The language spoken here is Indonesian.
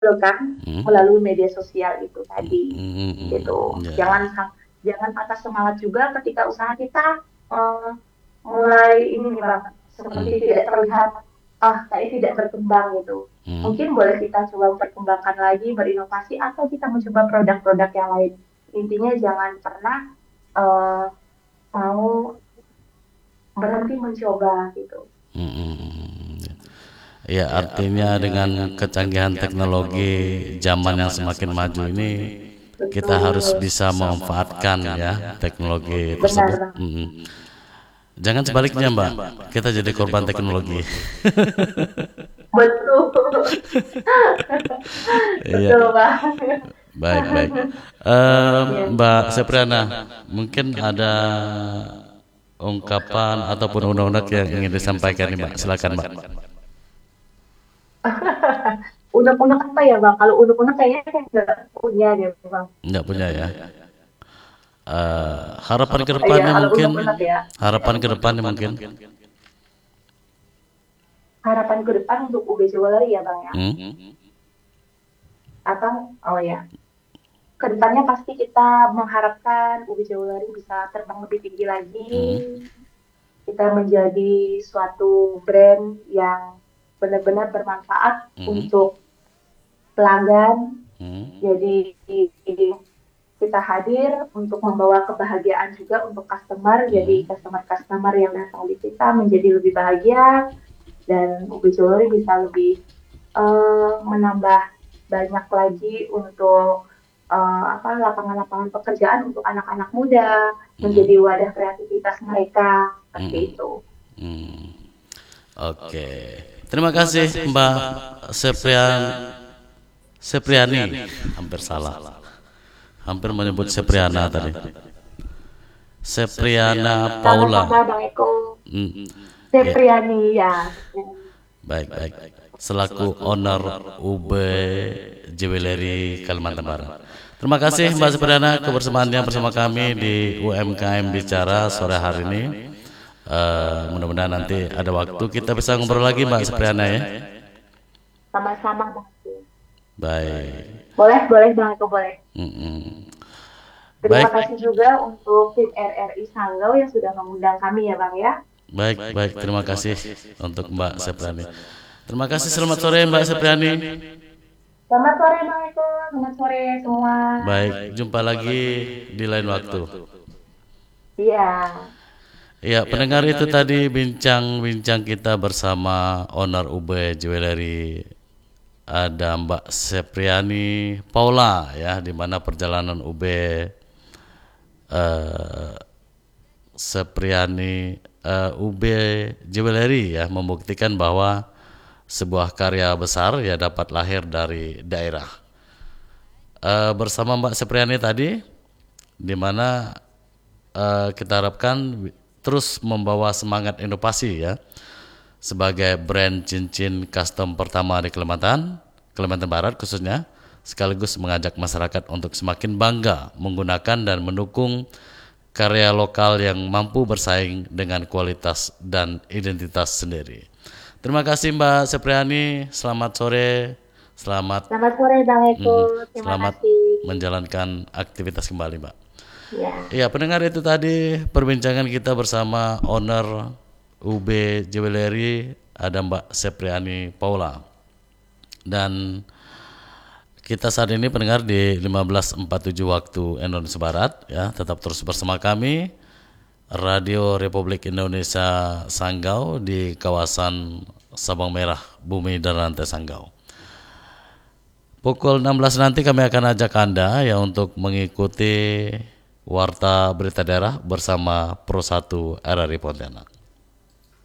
kan Hmm. melalui media sosial itu tadi gitu. Ya. Jangan patah semangat juga ketika usaha kita eh, mulai ini nih Bang, seperti Hmm. tidak terlihat kayak tidak berkembang gitu. Hmm. Mungkin boleh kita coba perkembangkan lagi, berinovasi atau kita mencoba produk-produk yang lain. Intinya jangan pernah eh, mau berhenti mencoba gitu. Hmm. Ya, artinya dengan kecanggihan teknologi zaman yang semakin maju ini, kita harus Betul, bisa memanfaatkan ya teknologi benar tersebut. banget. Jangan sebaliknya, Mbak. Kita jadi korban teknologi. Betul, Iya, betul Bang. baik, baik. Ya. Mbak Sepriana, mungkin ada ungkapan ataupun undang-undang yang ingin disampaikan nih, Mbak. Silakan, Mbak. Unek-unek apa ya Bang? Kalau unek-unek kayaknya saya nggak punya deh Bang. Nggak punya ya. Harapan ke Iya, depannya kalau mungkin, unek-unek ya. harapan ke depannya mungkin. Harapan ke depan untuk UB Jewelry ya Bang ya. Hmm? Atau, oh ya, kedepannya pasti kita mengharapkan UB Jewelry bisa terbang lebih tinggi lagi. Hmm? Kita menjadi suatu brand yang benar-benar bermanfaat Hmm? untuk pelanggan. Hmm? Jadi kita hadir untuk membawa kebahagiaan juga untuk customer. Jadi Hmm? customer-customer yang datang di kita menjadi lebih bahagia dan UB Jewelry bisa lebih menambah banyak lagi untuk lapangan-lapangan pekerjaan untuk anak-anak muda, menjadi Hmm? wadah kreativitas mereka seperti Hmm? itu. Hmm. Oke. Terima kasih Mbak Seprian Sepriani. Hampir salah. Hampir menyebut Sepriana tadi. Sepriana Paula. Sama-sama Bang Eko, Hmm. Ya. Sepriani ya. Baik, baik. Selaku owner UB Jewelry Kalimantan Barat. Terima kasih Mbak Sepriana kebersamaannya bersama kami di UMKM Bicara sore hari ini. Mudah-mudahan nanti ada waktu kita bisa ngobrol lagi Mbak Sepriana ya. Sama-sama Bang Eko. Baik. Boleh, boleh Bang Eko, boleh. Mm-mm. Terima Baik, kasih juga untuk tim RRI Sanggau yang sudah mengundang kami ya Bang ya. baik, baik. Terima kasih untuk Mbak Sepriani. Terima kasih. Selamat sore Mbak Sepriani. Selamat sore Bang Eko, selamat sore semua. Baik, jumpa lagi di lain waktu. Iya, Ya, pendengar itu tadi bincang-bincang kita bersama owner UB Jewelry, ada Mbak Sepriani Paula ya, di mana perjalanan UB eh, Sepriani UB Jewelry ya membuktikan bahwa sebuah karya besar ya dapat lahir dari daerah. Bersama Mbak Sepriani tadi, di mana kita harapkan terus membawa semangat inovasi ya sebagai brand cincin custom pertama di Kalimantan Barat khususnya, sekaligus mengajak masyarakat untuk semakin bangga menggunakan dan mendukung karya lokal yang mampu bersaing dengan kualitas dan identitas sendiri. Terima kasih Mbak Sepriani, selamat sore, selamat selamat sore Bang Eko, terima selamat kasih. menjalankan aktivitas kembali Mbak. Ya, Ya, pendengar itu tadi perbincangan kita bersama owner UB Jewelry, ada Mbak Sepriani Paula. Dan kita saat ini pendengar di 15.47 waktu Indonesia Barat ya, tetap terus bersama kami Radio Republik Indonesia Sanggau di kawasan Sabang Merah, Bumi dan Rantai Sanggau. Pukul 16 nanti kami akan ajak Anda ya untuk mengikuti Warta Berita Daerah bersama Pro 1 RRI Pontianak.